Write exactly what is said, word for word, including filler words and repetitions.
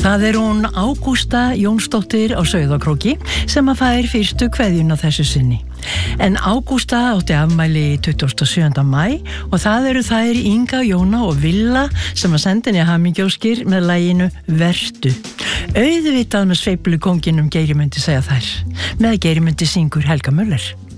Það er hún Ágústa Jónsdóttir á Sauðárkróki sem að fær fyrstu kveðjuna þessu sinni. En Ágústa átti afmæli tuttugasta og sjöunda maí og það eru þær Inga, Jóna og Villa sem að senda henni hamingjóskir með laginu Vertu. Auðvitað með sveiflu kónginum Geiri myndi segja þær. Með Geiri myndi syngur Helga Möller.